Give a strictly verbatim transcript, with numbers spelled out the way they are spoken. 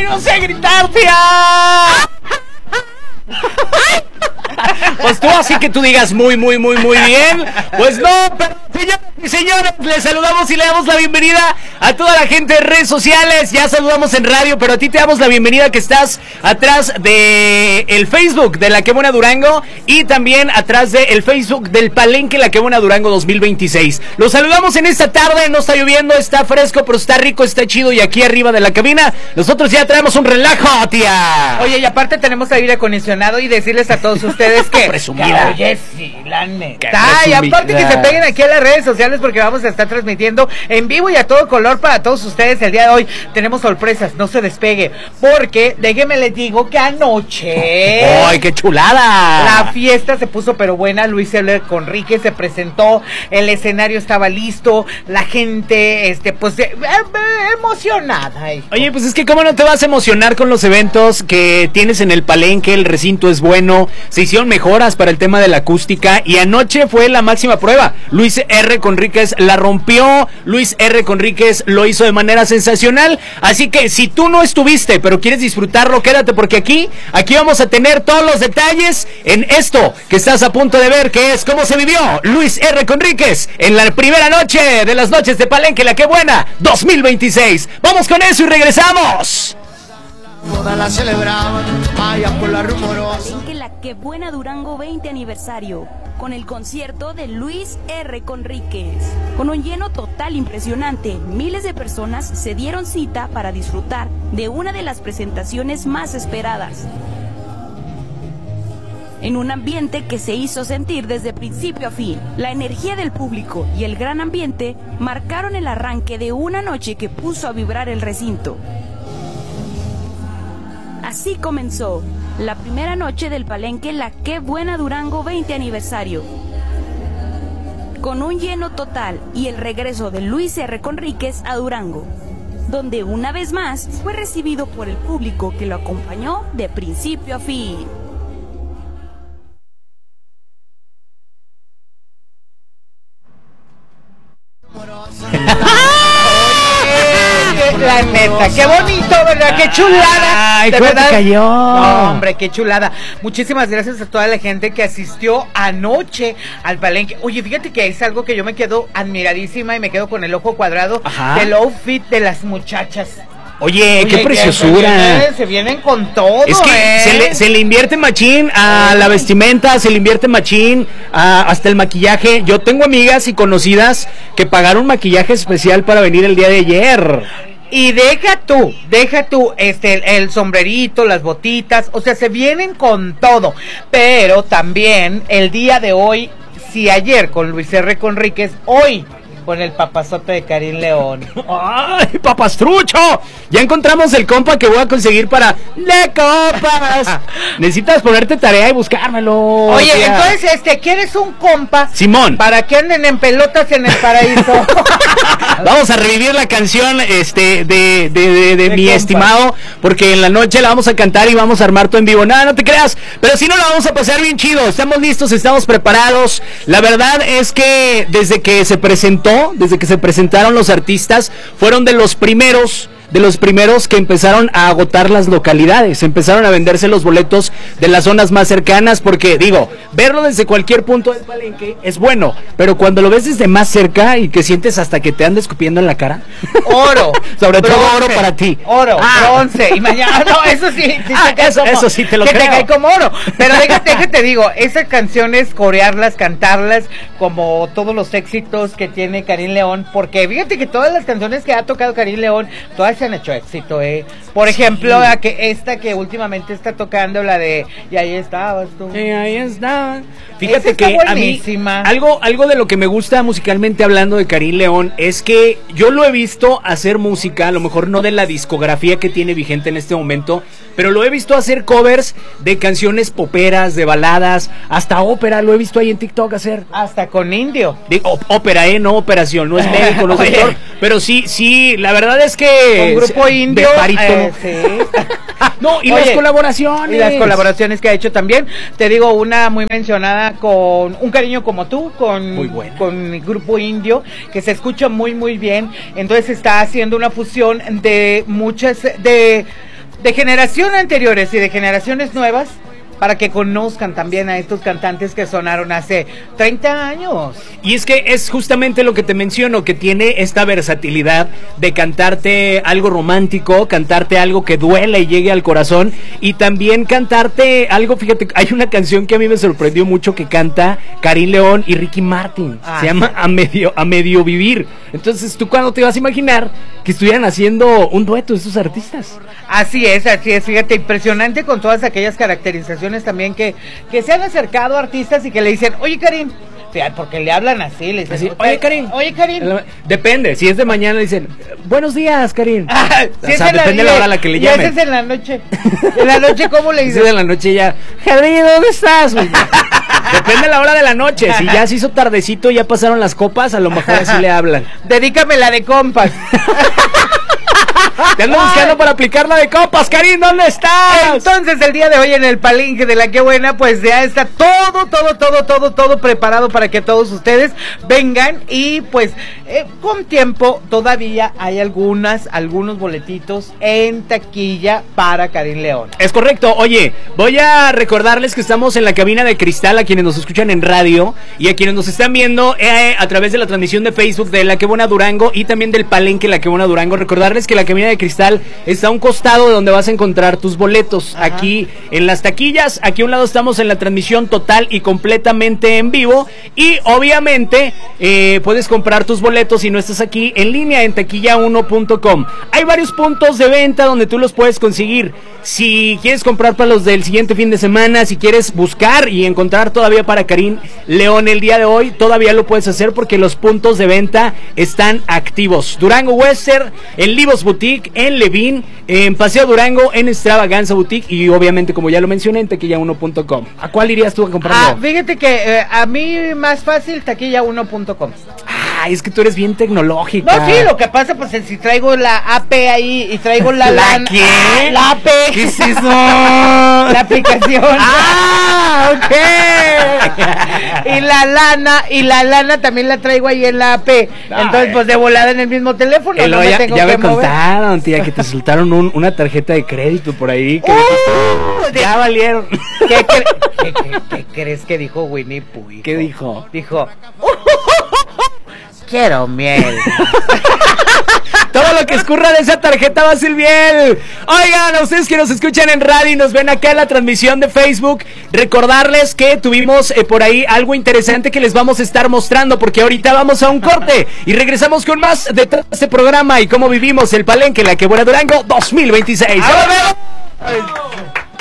¡Ay, no sé gritar, tía! Pues tú así que tú digas muy, muy, muy, muy bien. Pues no, pero señoras y señores, les saludamos y le damos la bienvenida a toda la gente de redes sociales. Ya saludamos en radio, pero a ti te damos la bienvenida que estás atrás de el Facebook de La Qué Buena Durango y también atrás de el Facebook del Palenque La Qué Buena Durango dos mil veintiséis. Los saludamos en esta tarde, no está lloviendo, está fresco, pero está rico, está chido, y aquí arriba de la cabina nosotros ya traemos un relajo, tía. Oye, y aparte tenemos aire acondicionado y decirles a todos ustedes que... presumida. Oye, sí, la neta. Y aparte que se peguen aquí a las redes sociales porque vamos a estar transmitiendo en vivo y a todo color para todos ustedes. El día de hoy tenemos sorpresas, no se despegue, porque déjenme les digo que anoche... ¡Ay, qué chulada! La fiesta se puso pero buena. Luis R. Conríquez se presentó, el escenario estaba listo, la gente, este, pues, eh, eh, emocionada. Hijo. Oye, pues es que cómo no te vas a emocionar con los eventos que tienes en el Palenque. El recinto es bueno, se hicieron mejoras para el tema de la acústica y anoche fue la máxima prueba. Luis R. Conríquez la rompió, Luis R. Conríquez lo hizo de manera sensacional, así que si tú no estuviste pero quieres disfrutarlo, quédate porque aquí, aquí vamos a tener todos los detalles en esto que estás a punto de ver, que es cómo se vivió Luis R. Conríquez en la primera noche de las noches de Palenque La Qué Buena dos mil veintiséis. Vamos con eso y regresamos. Toda la celebraban, vaya por la rumorosa. Palenque La Qué Buena Durango veinte aniversario, con el concierto de Luis R. Conríquez. Con un lleno total impresionante, miles de personas se dieron cita para disfrutar de una de las presentaciones más esperadas. En un ambiente que se hizo sentir desde principio a fin. La energía del público y el gran ambiente marcaron el arranque de una noche que puso a vibrar el recinto. Así comenzó la primera noche del Palenque La Qué Buena Durango veinte aniversario. Con un lleno total y el regreso de Luis R. Conríquez a Durango, donde una vez más fue recibido por el público que lo acompañó de principio a fin. La neta, qué bonito, ¿verdad? Qué chulada. Ay, de ¿cómo te verdad. cayó? No, hombre, qué chulada. Muchísimas gracias a toda la gente que asistió anoche al Palenque. Oye, fíjate que es algo que yo me quedo admiradísima y me quedo con el ojo cuadrado. Ajá. Del outfit de las muchachas. Oye, Oye, qué preciosura. Se vienen, se vienen con todo. Es que ¿eh? se, le, se le invierte machín a la vestimenta, se le invierte machín a, hasta el maquillaje. Yo tengo amigas y conocidas que pagaron maquillaje especial para venir el día de ayer. Y deja tú, deja tú, este, el, el sombrerito, las botitas, o sea, se vienen con todo. Pero también el día de hoy, si ayer con Luis R. Conríquez, hoy con el papazote de Karim León. ¡Ay, papastrucho! Ya encontramos el compa que voy a conseguir para ¡Le Compas! Necesitas ponerte tarea y buscármelo. Oye, tía. entonces, este, ¿quieres un compa? Simón. Para que anden en pelotas en el paraíso. Vamos a revivir la canción este de, de, de, de, de mi compa. Estimado, porque en la noche la vamos a cantar y vamos a armar todo en vivo. Nada, no te creas, pero si no la vamos a pasar bien chido. Estamos listos, estamos preparados. La verdad es que desde que se presentó desde que se presentaron los artistas, fueron de los primeros, de los primeros que empezaron a agotar las localidades, empezaron a venderse los boletos de las zonas más cercanas, porque digo, verlo desde cualquier punto del Palenque es bueno, pero cuando lo ves desde más cerca y que sientes hasta que te anda escupiendo en la cara, oro, sobre bronce, todo oro para ti, oro, ah. bronce, y mañana, no, eso sí, sí ah, te eso, como, eso sí te lo que creo. te cae como oro, pero déjate, déjate digo, esas canciones, corearlas, cantarlas, como todos los éxitos que tiene Karim León, porque fíjate que todas las canciones que ha tocado Karim León, todas se han hecho éxito, eh. Por ejemplo, sí. a que esta que últimamente está tocando, la de Y ahí estabas tú. Y ahí estaba. Fíjate Esa que está a mí buenísima. algo, algo de lo que me gusta musicalmente hablando de Karim León es que yo lo he visto hacer música, a lo mejor no de la discografía que tiene vigente en este momento, pero lo he visto hacer covers de canciones poperas, de baladas, hasta ópera, lo he visto ahí en TikTok hacer. Hasta con indio. De, ó, ópera, eh, no operación, no es médico, no es doctor, pero sí, sí, la verdad es que... Con grupo indio. Eh, sí. No, y Oye, las colaboraciones. Y las colaboraciones que ha hecho también. Te digo, una muy mencionada con Un Cariño Como Tú, con, muy buena. con el grupo indio, que se escucha muy, muy bien. Entonces está haciendo una fusión de muchas, de... de generación anteriores y de generaciones nuevas, para que conozcan también a estos cantantes que sonaron hace treinta años. Y es que es justamente lo que te menciono, que tiene esta versatilidad de cantarte algo romántico, cantarte algo que duela y llegue al corazón, y también cantarte algo, fíjate, hay una canción que a mí me sorprendió mucho que canta Karin León y Ricky Martin, ah, se llama A Medio, a Medio Vivir. Entonces, ¿tú cuándo te vas a imaginar que estuvieran haciendo un dueto estos artistas? Así es, así es, fíjate, impresionante con todas aquellas caracterizaciones también que, que se han acercado a artistas y que le dicen, oye Karin, porque le hablan así, le dicen, así, oye Karin, oye Karin. Depende, si es de mañana le dicen, buenos días Karin. Ah, si o sea, depende de la hora a la que le llamen. Y ese es en la noche. En la noche, ¿cómo le dicen? Ese de la noche ya, Javier, ¿dónde estás? Depende de la hora de la noche. Si ya se hizo tardecito, ya pasaron las copas, a lo mejor así le hablan. Dedícame la de compas. Te ando buscando para aplicar la de copas, Karin, ¿dónde estás? Entonces el día de hoy en el Palenque de la Qué Buena, pues ya está todo, todo, todo, todo, todo preparado para que todos ustedes vengan y pues eh, con tiempo todavía hay algunas, algunos boletitos en taquilla para Karin León. Es correcto. Oye, voy a recordarles que estamos en la cabina de cristal a quienes nos escuchan en radio y a quienes nos están viendo eh, a través de la transmisión de Facebook de La Qué Buena Durango y también del Palenque La Qué Buena Durango. Recordarles que la cabina de cristal está a un costado de donde vas a encontrar tus boletos. Ajá. Aquí en las taquillas, aquí a un lado estamos en la transmisión total y completamente en vivo y obviamente eh, puedes comprar tus boletos si no estás aquí en línea en taquilla uno punto com. Hay varios puntos de venta donde tú los puedes conseguir. Si quieres comprar para los del siguiente fin de semana, si quieres buscar y encontrar todavía para Karin León el día de hoy, todavía lo puedes hacer porque los puntos de venta están activos. Durango Western, en Livos Boutique, en Levin, en Paseo Durango, en Extravaganza Boutique y obviamente, como ya lo mencioné, en taquilla uno punto com. ¿A cuál irías tú a comprar? Ah, fíjate que eh, a mí más fácil taquilla uno punto com. Ah, es que tú eres bien tecnológica. No, sí, lo que pasa pues es si traigo la A P ahí y traigo la ¿La lana, qué? La A P. ¿Qué es eso? La aplicación. Ah, ok. Y la lana, y la lana también la traigo ahí en la A P. Entonces, pues de volada en el mismo teléfono. No me ya tengo ya que me mover. contaron, tía, que te soltaron un, una tarjeta de crédito por ahí. Que Uh, ya de... valieron. ¿Qué, cre... ¿Qué, qué, qué crees que dijo Winnie Pooh? Hijo? ¿Qué dijo? Dijo, quiero miel. Todo lo que escurra de esa tarjeta va a ser miel. Oigan, a ustedes que nos escuchan en radio y nos ven acá en la transmisión de Facebook, recordarles que tuvimos eh, por ahí algo interesante que les vamos a estar mostrando, porque ahorita vamos a un corte y regresamos con más de este programa y cómo vivimos el Palenque La Qué Buena Durango dos mil veintiséis. ¡Vamos!